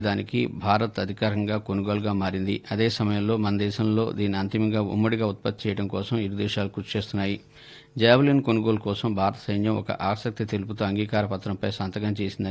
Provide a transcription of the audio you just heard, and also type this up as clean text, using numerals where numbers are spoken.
దానికి భారత్ అధికారికంగా కొనుగోలుగా మారింది. అదే సమయంలో మన దేశంలో దీన్ని అంతిమంగా ఉమ్మడిగా ఉత్పత్తి చేయడం కోసం ఇరు దేశాలు కృషి చేస్తున్నాయి. జావెలిన్ కొనుగోలు కోసం భారత సైన్యం ఒక ఆసక్తి తెలుపుతూ అంగీకార పత్రంపై సంతకం చేసిందని